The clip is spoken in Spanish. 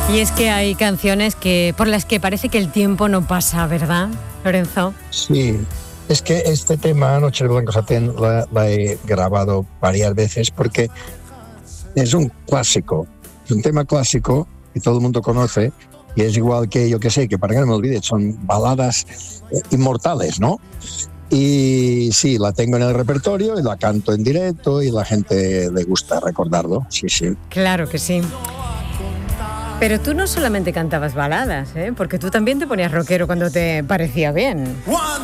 Y es que hay canciones por las que parece que el tiempo no pasa, ¿verdad, Lorenzo? Sí, es que este tema, Noche de Blanco Satén, la he grabado varias veces porque es un clásico, es un tema clásico que todo el mundo conoce y es igual que, yo que sé, que para que no me olvide, son baladas inmortales, ¿no? Y sí, la tengo en el repertorio y la canto en directo y la gente le gusta recordarlo, sí, sí. Claro que sí. Pero tú no solamente cantabas baladas, porque tú también te ponías rockero cuando te parecía bien.